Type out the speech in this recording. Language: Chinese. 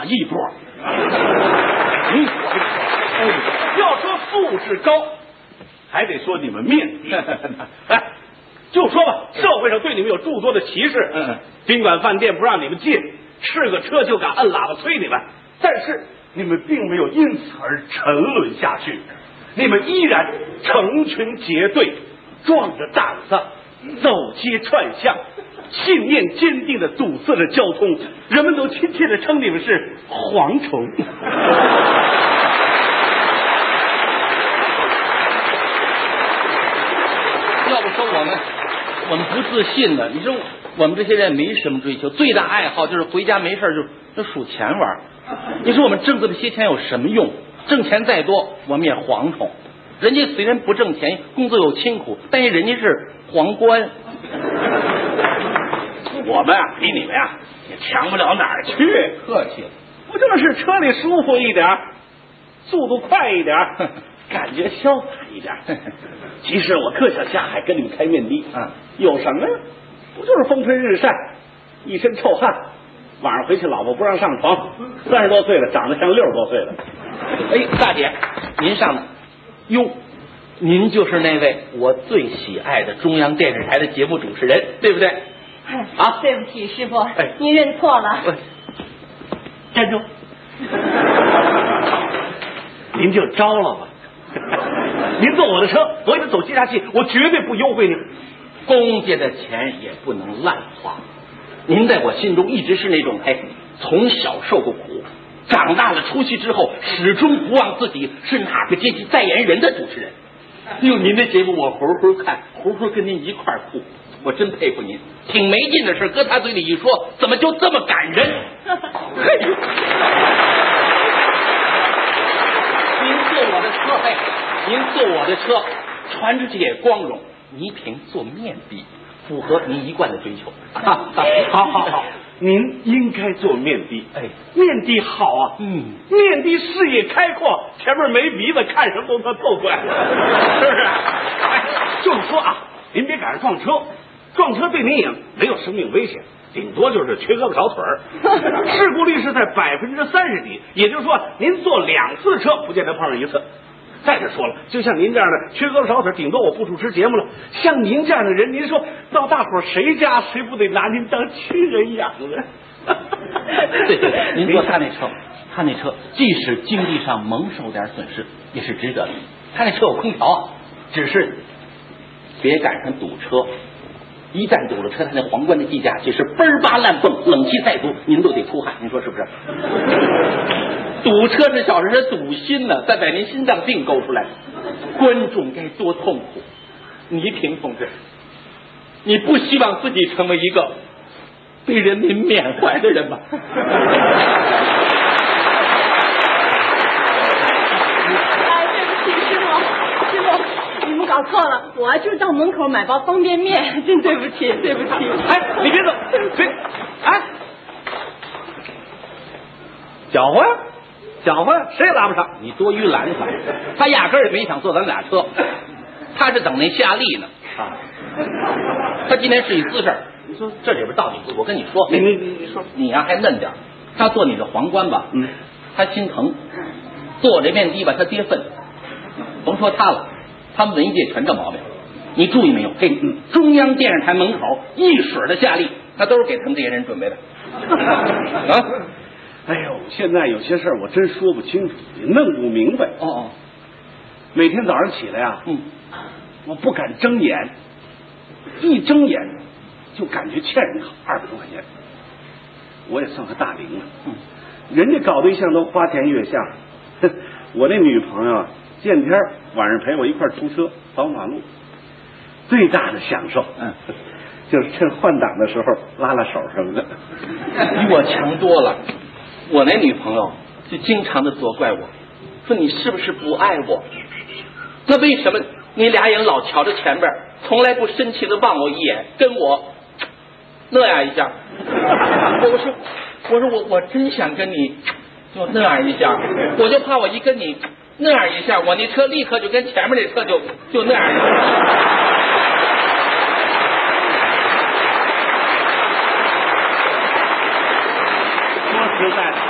哪一波？我跟你说，要说素质高，还得说你们面低。哎，就说吧，社会上对你们有诸多的歧视，宾馆饭店不让你们进，是个车就敢摁喇叭催你们，但是你们并没有因此而沉沦下去，你们依然成群结队，壮着胆子走街串巷，信念坚定的堵塞着交通，人们都亲切的称你们是蝗虫。 要不说我们不自信呢？你说我们这些人没什么追求，最大爱好就是回家没事就数钱玩。你说我们挣这么些钱有什么用？挣钱再多，我们也蝗虫。人家虽然不挣钱，工作又辛苦，但是人家是皇冠。 我们啊，比你们呀也强不了哪儿去。 客气了， 不就是车里舒服一点，速度快一点，感觉潇洒一点。其实我特想下海跟你们开面的，有什么呀？不就是风吹日晒，一身臭汗，晚上回去老婆不让上床，30多岁了，长得像60多岁了。 哎，大姐，您上呢？哟，您就是那位我最喜爱的中央电视台的节目主持人，对不对？ 啊，对不起，师傅，您认错了。 站住！您就招了吧。您坐我的车，我也得走接洽器，我绝对不优惠您。 公家的钱也不能滥花。您在我心中一直是那种从小受过苦，长大了出去之后始终不忘自己是哪个阶级代言人的主持人。用您的节目我回回看，回回跟您一块哭，我真佩服您。挺没劲的事搁他嘴里一说，怎么就这么感人？嘿，您坐我的车，您坐我的车，传出去也光荣。倪萍做面的，符合您一贯的追求。 好，您应该做面的。面的好啊，面的视野开阔，前面没鼻子，看什么都能透出来，是不是？就是说啊，您别赶上撞车，撞车对您也没有生命危险，顶多就是缺胳膊少腿儿，事故率是在30%几，也就是说您坐2次车不见得碰上1次。再者说了，就像您这样的缺胳膊少腿，顶多我不主持节目了。像您这样的人，您说到大伙谁家谁不得拿您当亲人养呢？ 对，您说他那车即使经济上蒙受点损失，也是值得的。他那车有空调，只是别赶上堵车。一旦堵了车，他那皇冠的计价器是嘣吧乱蹦，冷气再足您都得出汗，您说是不是？堵车是小事，是堵心呢，再把您心脏病勾出来，观众该多痛苦。倪萍同志，你不希望自己成为一个被人民缅怀的人吗？ 对不起，师傅，你们搞错了，我就是到门口买包方便面，真对不起。 你别走，搅和，谁也拉不上。 你多余懒散，他压根儿也没想坐咱俩车，他是等那夏利呢。他今天是一姿势，你说这里边到底，我跟你说， 你说你呀还嫩点，他坐你这皇冠吧，他心疼；坐我这面的吧，他跌份。甭说他了，他们文艺界全这毛病。你注意没有？中央电视台门口一水的夏利，那都是给他们这些人准备的。 哎呦，现在有些事我真说不清楚，也弄不明白。每天早上起来呀，我不敢睁眼，一睁眼就感觉欠人20多块钱，我也算个大龄了。人家搞对象都花前月下，我那女朋友见天晚上陪我一块出车跑马路，最大的享受，就是趁换挡的时候拉拉手什么的。 比我强多了。我那女朋友就经常的责怪我，说你是不是不爱我？那为什么你俩人老瞧着前边，从来不深情的望我一眼，跟我那样一下？我说我真想跟你就那样一下，我就怕我一跟你那样一下，我那车立刻就跟前面那车就那样一下。 说实在的，